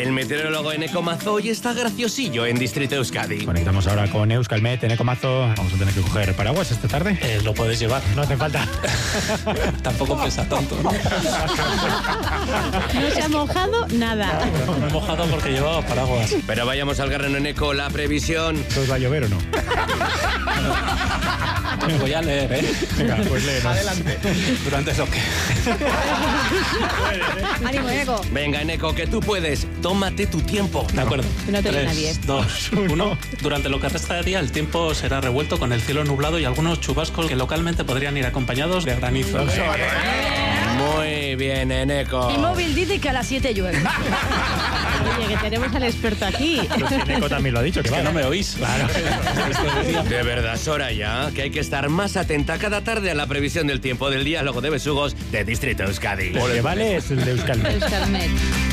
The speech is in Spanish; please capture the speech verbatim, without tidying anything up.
El meteorólogo Eneko Mazo hoy está graciosillo en Distrito Euskadi. Conectamos ahora con Euskalmet, Eneko Mazo. Vamos a tener que coger paraguas esta tarde. Eh, lo puedes llevar. No hace falta. Tampoco pesa tanto, ¿no? No se ha mojado nada. No me he mojado porque llevaba paraguas. Pero vayamos al grano, Eneko, la previsión. ¿Os va a llover o no? Voy a leer, ¿eh? Venga, pues léenos. Adelante. Durante lo que... Ánimo, Eneko. Venga, Eneko, que tú puedes. Tómate tu tiempo. De acuerdo. No te oye Tres, nadie. dos, uno. Durante lo que resta de día, el tiempo será revuelto con el cielo nublado y algunos chubascos que localmente podrían ir acompañados de granizo. Muy bien, Eneko. Mi móvil dice que a las siete llueve. Oye, que tenemos al experto aquí. Pero si Eneko también lo ha dicho. Es que no me oís. Claro. De verdad, Soraya, que hay que estar más atenta cada tarde a la previsión del tiempo del día, luego de besugos de Distrito Euskadi. Lo que vale es el de Euskalmet. Euskalmet.